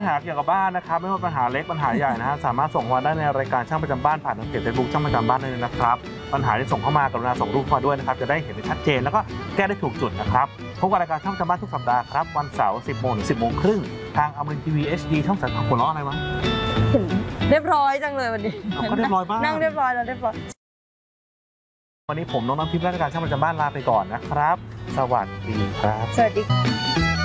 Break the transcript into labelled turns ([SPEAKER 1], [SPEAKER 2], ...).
[SPEAKER 1] ปัญหาเกี่ยวกับบ้านนะครับไม่ว่าปัญหาเล็กปัญหาใหญ่นะฮะสามารถส่งมาได้ในรายการช่างประจำบ้านผ่านทางเพจ Facebook ช่างประจำบ้านได้เลยนะครับปัญหาที่ส่งเข้ามากรุณาส่งรูปมาด้วยนะครับจะได้เห็นได้ชัดเจนแล้วก็แก้ได้ถูกจุดนะครับพบกับรายการช่างประจำบ้านทุกสัปดาห์ครับวันเสาร์ 10 โมงถึง 10 โมงครึ่งทางอมรินทร์ทีวี HD ช่อง3หัวเราะอะไรวะ
[SPEAKER 2] เรียบร้อยจังเลยวันนี้
[SPEAKER 1] ก็เรียบร้อยบ้าง
[SPEAKER 2] นั่งเรียบร้อยแล้วเรียบร้อย
[SPEAKER 1] วันนี้ผมน้องน้ำทิพย์และรายการช่างประจำบ้านลาไปก่อนนะครับสวัสดีครับ
[SPEAKER 2] สวัสดี